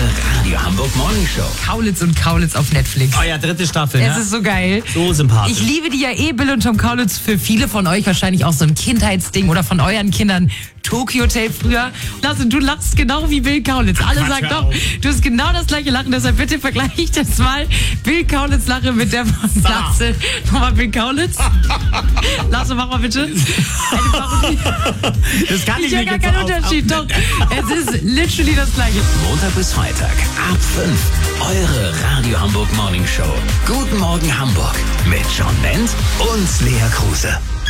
Radio Hamburg Morning Show. Kaulitz und Kaulitz auf Netflix. Oh ja, 3. Staffel. Es ist so geil. So sympathisch. Ich liebe die ja Bill und Tom Kaulitz. Für viele von euch wahrscheinlich auch so ein Kindheitsding oder von euren Kindern. Tokyo Hotel früher. Lasse, du lachst genau wie Bill Kaulitz. Alle sagen doch, du hast genau das gleiche Lachen. Deshalb bitte vergleich das mal. Bill Kaulitz Lache mit der von Lasse. Nochmal Bill Kaulitz. Lasse, mach mal bitte. Eine Parodie. Das kann ich Ich höre gar keinen Unterschied. Doch, es ist literally das gleiche. Montag bis Freitag ab 5. Eure Radio Hamburg Morning Show. Guten Morgen Hamburg mit John Bent und Lea Kruse.